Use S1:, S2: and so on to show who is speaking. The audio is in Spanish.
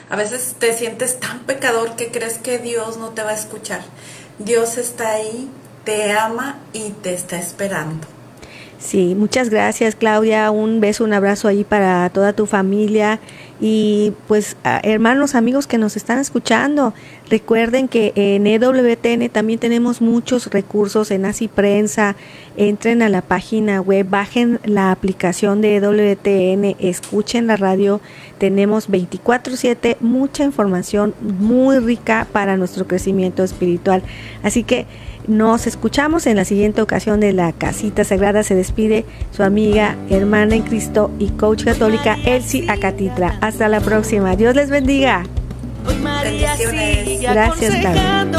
S1: A veces te sientes tan pecador que crees que Dios no te va a escuchar. Dios está ahí, te ama y te está esperando.
S2: Sí, muchas gracias, Claudia. Un beso, un abrazo ahí para toda tu familia y pues hermanos, amigos que nos están escuchando. Recuerden que en EWTN también tenemos muchos recursos en Así Prensa. Entren a la página web, bajen la aplicación de EWTN, escuchen la radio. Tenemos 24/7 mucha información muy rica para nuestro crecimiento espiritual. Así que nos escuchamos en la siguiente ocasión de La Casita Sagrada. Se despide su amiga, hermana en Cristo y coach católica Elsie Acatitra. Hasta la próxima. Dios les bendiga.
S1: Bendiciones.
S2: Gracias, Claudia.